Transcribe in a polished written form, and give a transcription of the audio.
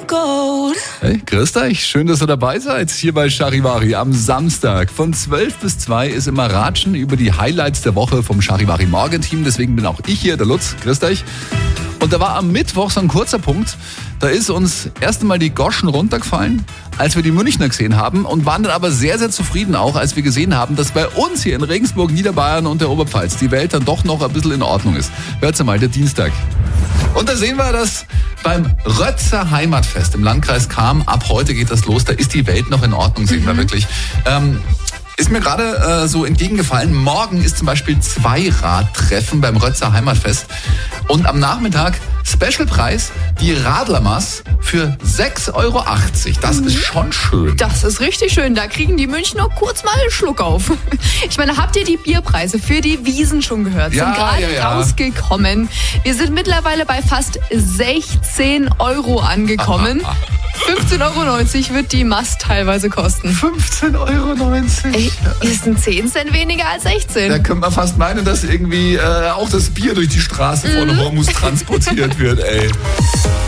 Hey, grüßt euch. Schön, dass ihr dabei seid. Hier bei Charivari am Samstag. Von 12 bis 2 ist immer Ratschen über die Highlights der Woche vom Charivari Morgenteam. Deswegen bin auch ich hier, der Lutz. Grüßt euch. Und da war am Mittwoch so ein kurzer Punkt. Da ist uns erst einmal die Goschen runtergefallen, als wir die Münchner gesehen haben, und waren dann aber sehr, sehr zufrieden auch, als wir gesehen haben, dass bei uns hier in Regensburg, Niederbayern und der Oberpfalz die Welt dann doch noch ein bisschen in Ordnung ist. Hört's mal, der Dienstag. Und da sehen wir, dass beim Rötzer Heimatfest im Landkreis Cham, ab heute geht das los, da ist die Welt noch in Ordnung, sehen wir wirklich. Ist mir gerade so entgegengefallen, morgen ist zum Beispiel Zweiradtreffen beim Rötzer Heimatfest und am Nachmittag Specialpreis, die Radlermaß für 6,80 €. Das ist schon schön. Das ist richtig schön. Da kriegen die Münchner kurz mal einen Schluck auf. Ich meine, habt ihr die Bierpreise für die Wiesn schon gehört? Ja, sind gerade rausgekommen. Wir sind mittlerweile bei fast 16 € angekommen. 15,90 € wird die Mast teilweise kosten. 15,90 €? Ist ein 10 Cent weniger als 16. Da könnte man fast meinen, dass irgendwie auch das Bier durch die Straße von Hormus transportiert wird, ey.